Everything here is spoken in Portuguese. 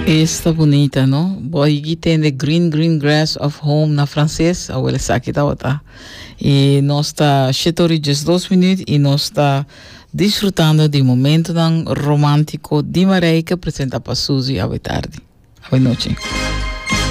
Esta bonita, não? Boy, aqui tem the green grass of home na francês, a ele sabe que tá. E nós está chetori just 2 minutos e nós está desfrutando de momento romântico de Mareika apresenta para Suzy à tarde. Boa noite.